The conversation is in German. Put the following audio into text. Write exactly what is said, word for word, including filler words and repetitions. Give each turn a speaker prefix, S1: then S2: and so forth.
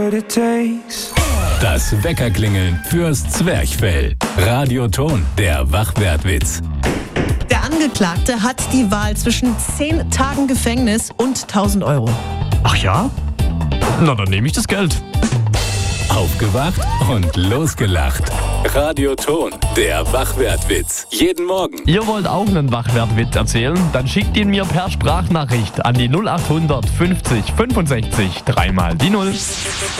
S1: Das Weckerklingeln fürs Zwerchfell. Radioton, der Wachwertwitz.
S2: Der Angeklagte hat die Wahl zwischen zehn Tagen Gefängnis und tausend Euro.
S3: Ach ja? Na, dann nehme ich das Geld.
S1: Aufgewacht und losgelacht. Radioton, der Wachwertwitz. Jeden Morgen.
S3: Ihr wollt auch einen Wachwertwitz erzählen? Dann schickt ihn mir per Sprachnachricht an die null acht hundert fünfzig fünfundsechzig dreimal die Null.